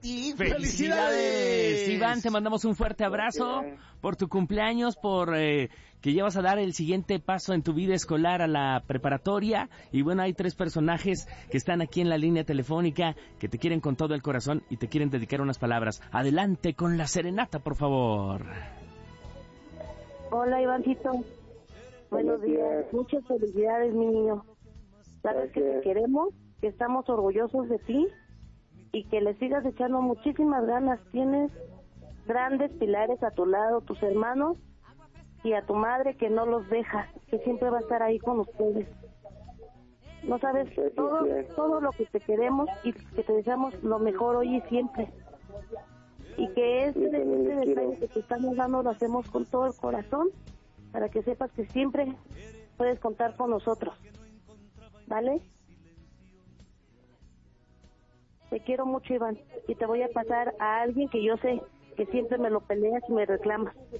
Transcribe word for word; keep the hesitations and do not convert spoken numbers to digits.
ti. ¡Felicidades! ¡Felicidades! Iván, te mandamos un fuerte abrazo por tu cumpleaños, por eh, que llevas a dar el siguiente paso en tu vida escolar a la preparatoria. Y bueno, hay tres personajes que están aquí en la línea telefónica que te quieren con todo el corazón y te quieren dedicar unas palabras. Adelante con la serenata, por favor. Hola, Ivancito. Buenos días. Muchas felicidades, mi niño. Sabes que te queremos, que estamos orgullosos de ti y que le sigas echando muchísimas ganas. Tienes grandes pilares a tu lado, tus hermanos y a tu madre que no los deja, que siempre va a estar ahí con ustedes. No sabes todo, todo lo que te queremos y que te deseamos lo mejor hoy y siempre. Y que este, este detalle que te estamos dando lo hacemos con todo el corazón para que sepas que siempre puedes contar con nosotros. ¿Vale? Te quiero mucho, Iván, y te voy a pasar a alguien que yo sé que siempre me lo peleas y me reclamas.